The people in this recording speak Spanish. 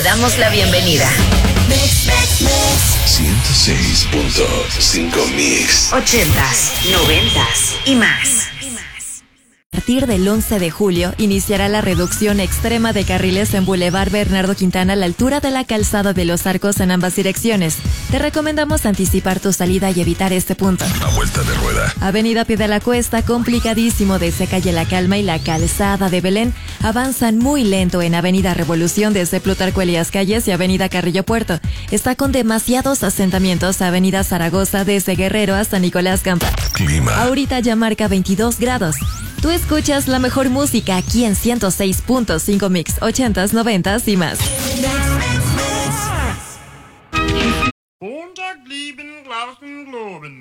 damos la bienvenida. 106.5 Mix. 80s, 90s y más. A partir del 11 de julio iniciará la reducción extrema de carriles en Boulevard Bernardo Quintana a la altura de la calzada de Los Arcos en ambas direcciones. Te recomendamos anticipar tu salida y evitar este punto. A vuelta de rueda. Avenida Pie de la Cuesta, complicadísimo desde Calle La Calma y la calzada de Belén. Avanzan muy lento en Avenida Revolución desde Plutarco Elías Calles y Avenida Carrillo Puerto. Está con demasiados asentamientos Avenida Zaragoza desde Guerrero hasta Nicolás Campa. Clima. Ahorita ya marca 22 grados. Tú escuchas la mejor música aquí en 106.5 Mix, 80s, 90s y más. Montag lieben Glauben globen.